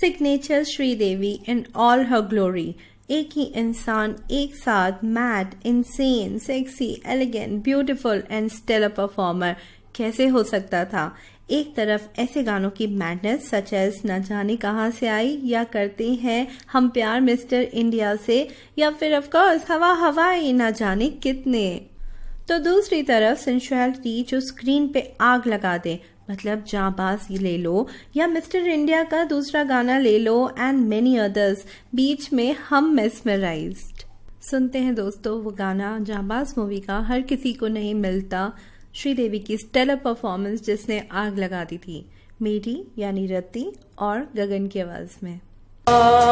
Signature Sridevi in all her glory. एक ही इंसान एक साथ mad, insane, sexy, elegant, beautiful and stellar performer कैसे हो सकता था। एक तरफ ऐसे गानों की मैडनेस सच एज न जाने कहां से आई, या करते हैं हम प्यार मिस्टर इंडिया से, या फिर ऑफ कोर्स हवा हवाई न जाने कितने। तो दूसरी तरफ सेंसुअलिटी जो स्क्रीन पे आग लगा दे, मतलब जांबाज ले लो या मिस्टर इंडिया का दूसरा गाना ले लो एंड मेनी अदर्स, बीच में हम मेस्मराइज्ड। सुनते हैं दोस्तों वो गाना जांबाज मूवी का हर किसी को नहीं मिलता, श्रीदेवी की स्टेलर परफॉर्मेंस जिसने आग लगा दी थी, मेरी यानी रति और गगन की आवाज में।